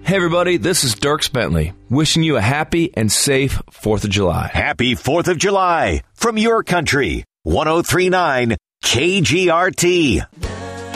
Hey everybody, this is Dierks Bentley, wishing you a happy and safe 4th of July. Happy 4th of July from your country. 103.9 KGRT.